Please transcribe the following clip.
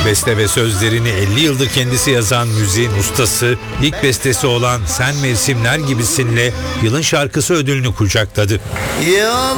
Beste ve sözlerini 50 yıldır kendisi yazan müziğin ustası, ilk bestesi olan Sen Mevsimler Gibisin'le yılın şarkısı ödülünü kucakladı.